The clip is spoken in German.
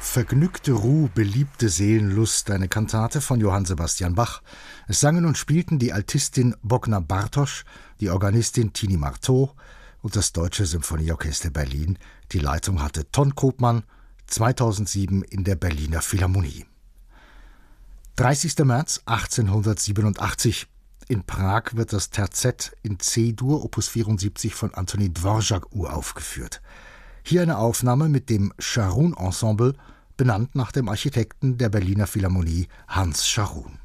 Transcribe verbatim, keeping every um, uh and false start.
Vergnügte Ruh, beliebte Seelenlust, eine Kantate von Johann Sebastian Bach. Es sangen und spielten die Altistin Bogna Bartosch, die Organistin Tini Marteau und das Deutsche Symphonieorchester Berlin. Die Leitung hatte Ton Koopman, zweitausendsieben in der Berliner Philharmonie. dreißigster März achtzehnhundertsiebenundachtzig. In Prag wird das Terzett in C-Dur Opus vierundsiebzig von Antoni Dvorak uraufgeführt. Hier eine Aufnahme mit dem Scharun Ensemble, benannt nach dem Architekten der Berliner Philharmonie Hans Scharun.